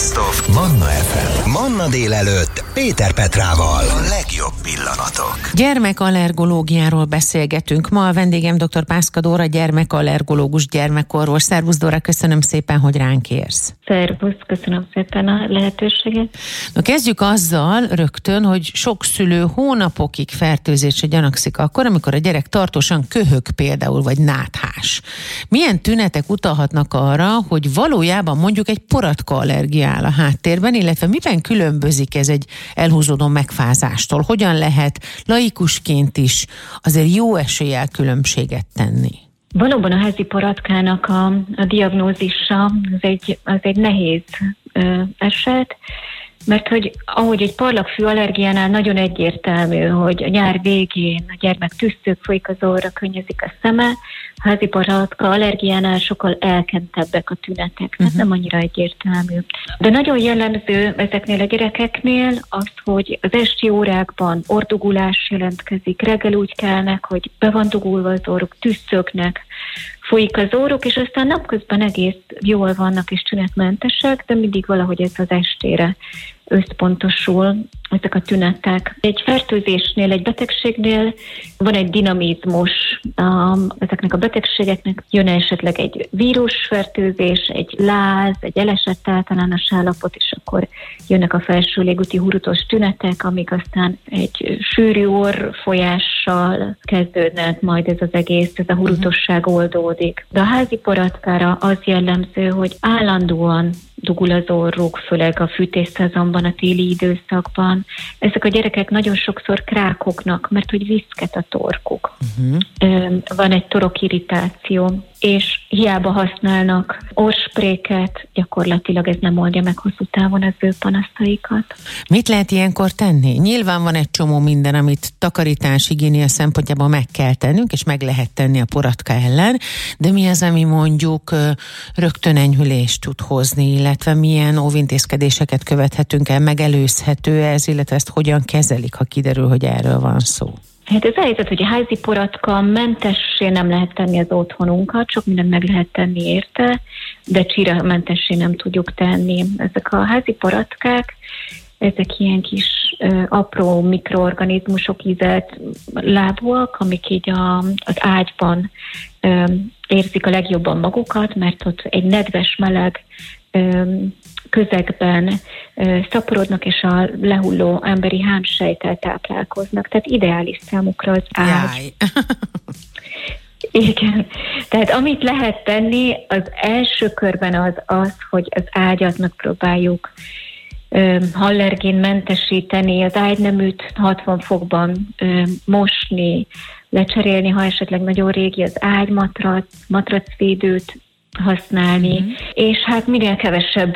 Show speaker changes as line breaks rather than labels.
Best of Manna FM. Manna délelőtt Péter Petrával. A legjobb pillanatok.
Gyermekallergológiáról beszélgetünk. Ma a vendégem dr. Pászka Dóra, gyermekallergológus, gyermekorvos. Szervusz Dóra, köszönöm szépen, hogy ránk érsz.
Szervusz, köszönöm szépen a lehetőséget.
Na, kezdjük azzal rögtön, hogy sok szülő hónapokig fertőzésre gyanakszik akkor, amikor a gyerek tartósan köhög például, vagy náthás. Milyen tünetek utalhatnak arra, hogy valójában mondjuk egy poratka allergia áll a háttérben, illetve miben különbözik ez egy elhúzódó megfázástól? Hogyan lehet laikusként is azért jó eséllyel különbséget tenni?
Valóban a házi poratkának a diagnózisa az egy nehéz eset, mert hogy ahogy egy parlagfű allergiánál nagyon egyértelmű, hogy a nyár végén a gyermek tüsszög, folyik az orra, könnyezik a szeme, a házi poratka allergiánál sokkal elkentebbek a tünetek, tehát nem annyira egyértelmű. De nagyon jellemző ezeknél a gyerekeknél az, hogy az esti órákban ordugulás jelentkezik, reggel úgy kelnek, hogy be van dugulva az orruk, tüsszögnek, folyik az orruk, és aztán napközben egész jól vannak és tünetmentesek, de mindig valahogy ez az estére összpontosul ezek a tünetek. Egy fertőzésnél, egy betegségnél van egy dinamizmus ezeknek a betegségeknek. Jön esetleg egy vírusfertőzés, egy láz, egy elesett általános állapot, és akkor jönnek a felső légúti hurutos tünetek, amik aztán egy sűrű orrfolyással kezdődnek, majd ez az egész, ez a hurutosság oldódik. De a házi poratkára az jellemző, hogy állandóan dugul az orruk, főleg a fűtésszezonban, a téli időszakban. Ezek a gyerekek nagyon sokszor krákognak, mert hogy viszket a torkuk. Van egy torokirritáció, és hiába használnak orrspréket, gyakorlatilag ez nem oldja meg hosszú távon az ő panaszaikat.
Mit lehet ilyenkor tenni? Nyilván van egy csomó minden, amit takarítás, higiénia szempontjából meg kell tennünk, és meg lehet tenni a poratka ellen, de mi az, ami mondjuk rögtön enyhülést tud hozni, illetve milyen óvintézkedéseket követhetünk el, megelőzhető ez, illetve ezt hogyan kezelik, ha kiderül, hogy erről van szó?
Hát ez a helyzet, hogy a házi poratka mentessé nem lehet tenni az otthonunkat, sok mindent meg lehet tenni érte, de csíra mentessé nem tudjuk tenni. Ezek a házi poratkák, ezek ilyen kis apró mikroorganizmusok, ízelt lábúak, amik így az ágyban érzik a legjobban magukat, mert ott egy nedves, meleg közegben szaporodnak, és a lehulló emberi hámsejttel táplálkoznak. Tehát ideális számukra az ágy. Igen. Tehát amit lehet tenni, az első körben az, hogy az ágyat megpróbáljuk allergénmentesíteni, az ágyneműt 60 fokban mosni, lecserélni, ha esetleg nagyon régi az ágymatrac, matracvédőt használni, és hát minél kevesebb